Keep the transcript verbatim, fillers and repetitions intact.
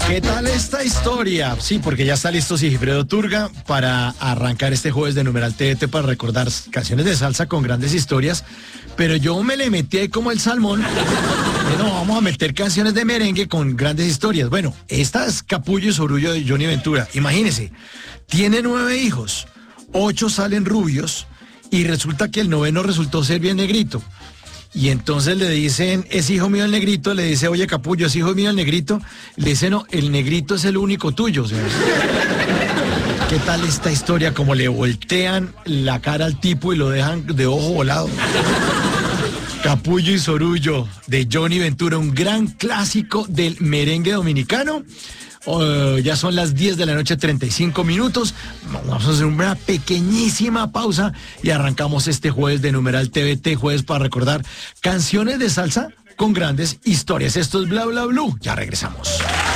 ¿Qué tal esta historia? Sí, porque ya está listo Sigifredo Turga para arrancar este jueves de Numeral T V T para recordar canciones de salsa con grandes historias, pero yo me le metí ahí como el salmón. Bueno, vamos a meter canciones de merengue con grandes historias. Bueno, esta es Capullo y Sorullo de Johnny Ventura. Imagínense, tiene nueve hijos, ocho salen rubios y resulta que el noveno resultó ser bien negrito. Y entonces le dicen, es hijo mío el negrito, le dice, oye Capullo, es hijo mío el negrito, le dice, no, el negrito es el único tuyo. O sea, ¿qué tal esta historia? Como le voltean la cara al tipo y lo dejan de ojo volado. Capullo y Sorullo de Johnny Ventura, un gran clásico del merengue dominicano. Uh, ya son las diez de la noche, treinta y cinco minutos. Vamos a hacer una pequeñísima pausa y arrancamos este jueves de Numeral T V T, jueves para recordar canciones de salsa con grandes historias. Esto es Bla Bla Blue. Ya regresamos.